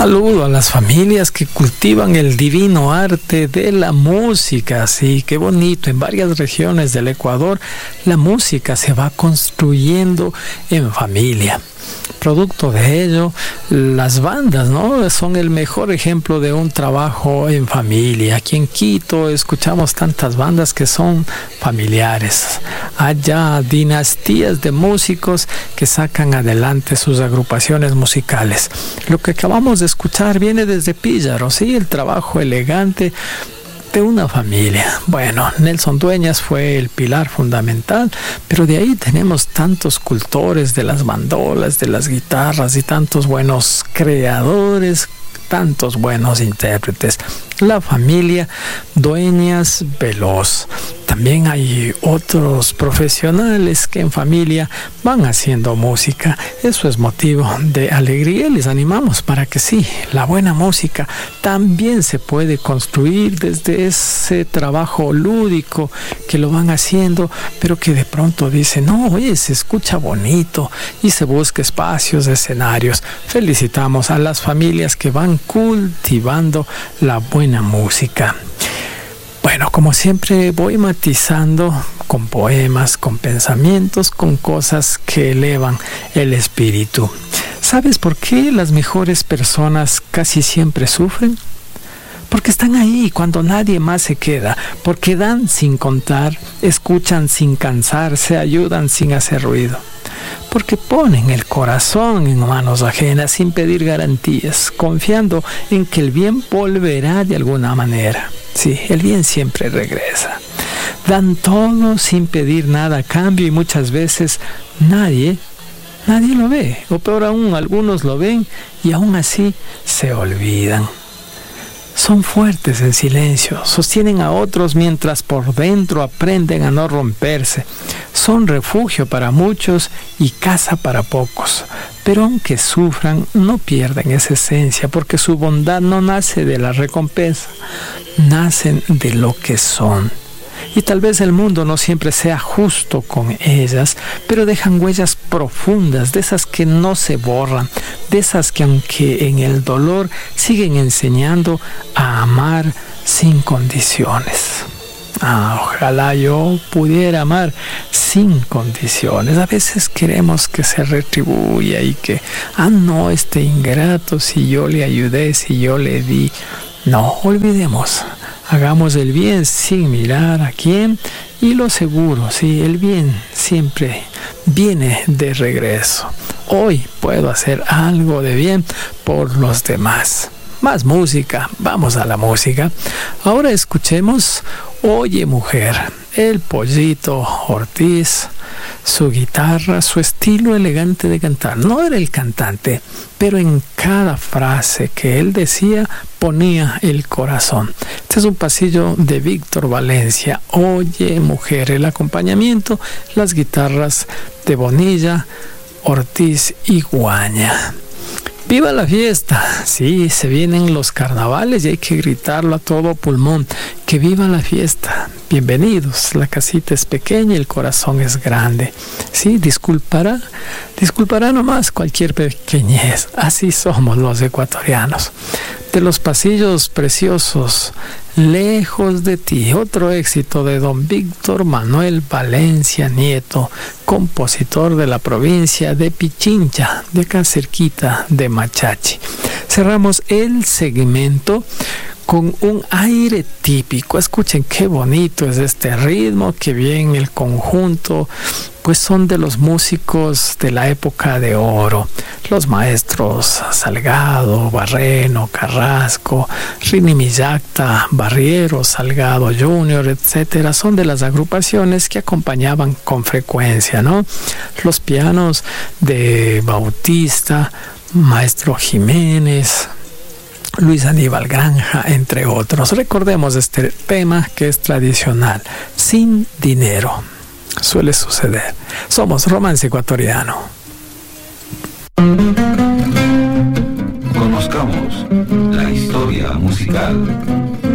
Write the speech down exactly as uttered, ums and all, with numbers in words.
saludo a las familias que cultivan el divino arte de la música. Sí, qué bonito. En varias regiones del Ecuador, la música se va construyendo en familia. Producto de ello, las bandas, ¿no?, son el mejor ejemplo de un trabajo en familia. Aquí en Quito escuchamos tantas bandas que son familiares. Allá dinastías de músicos que sacan adelante sus agrupaciones musicales. Lo que acabamos de escuchar viene desde Píllaro, ¿sí? El trabajo elegante de una familia. Bueno, Nelson Dueñas fue el pilar fundamental, pero de ahí tenemos tantos cultores de las bandolas, de las guitarras y tantos buenos creadores, tantos buenos intérpretes. La familia Dueñas Veloz. También hay otros profesionales que en familia van haciendo música. Eso es motivo de alegría. Les animamos para que sí, la buena música también se puede construir desde ese trabajo lúdico que lo van haciendo, pero que de pronto dicen, no, oye, se escucha bonito, y se busca espacios, escenarios. Felicitamos a las familias que van cultivando la buena música. Bueno, como siempre voy matizando con poemas, con pensamientos, con cosas que elevan el espíritu. ¿Sabes por qué las mejores personas casi siempre sufren? Porque están ahí cuando nadie más se queda, porque dan sin contar, escuchan sin cansarse, ayudan sin hacer ruido. Porque ponen el corazón en manos ajenas sin pedir garantías, confiando en que el bien volverá de alguna manera. Sí, el bien siempre regresa. Dan todo sin pedir nada a cambio y muchas veces nadie, nadie lo ve. O peor aún, algunos lo ven y aún así se olvidan. Son fuertes en silencio, sostienen a otros mientras por dentro aprenden a no romperse. Son refugio para muchos y casa para pocos. Pero aunque sufran, no pierden esa esencia, porque su bondad no nace de la recompensa, nacen de lo que son. Y tal vez el mundo no siempre sea justo con ellas, pero dejan huellas profundas, de esas que no se borran, de esas que aunque en el dolor siguen enseñando a amar sin condiciones. Ah, ojalá yo pudiera amar sin condiciones. A veces queremos que se retribuya y que, ah, no, este ingrato, si yo le ayudé, si yo le di. No, olvidemos. Hagamos el bien sin mirar a quién, y lo seguro, sí, el bien siempre viene de regreso. Hoy puedo hacer algo de bien por los demás. Más música, vamos a la música. Ahora escuchemos Oye Mujer, el Pollito Ortiz, su guitarra, su estilo elegante de cantar. No era el cantante, pero en cada frase que él decía ponía el corazón. Este es un pasillo de Víctor Valencia. Oye Mujer, el acompañamiento, las guitarras de Bonilla, Ortiz y Guaña. ¡Viva la fiesta! Sí, se vienen los carnavales y hay que gritarlo a todo pulmón. ¡Que viva la fiesta! Bienvenidos, la casita es pequeña y el corazón es grande. Sí, disculpará, disculpará nomás cualquier pequeñez. Así somos los ecuatorianos. De los pasillos preciosos, lejos de ti, otro éxito de don Víctor Manuel Valencia Nieto, compositor de la provincia de Pichincha, de acá cerquita de Machachi. Cerramos el segmento con un aire típico. Escuchen qué bonito es este ritmo, que bien el conjunto, pues son de los músicos de la época de oro. Los maestros Salgado, Barreno, Carrasco, Rini Millacta, Barriero, Salgado Junior, etcétera, son de las agrupaciones que acompañaban con frecuencia, ¿no? Los pianos de Bautista, Maestro Jiménez, Luis Aníbal Granja, entre otros. Recordemos este tema que es tradicional, Sin Dinero. Suele suceder. Somos Romance Ecuatoriano. Conozcamos la historia musical.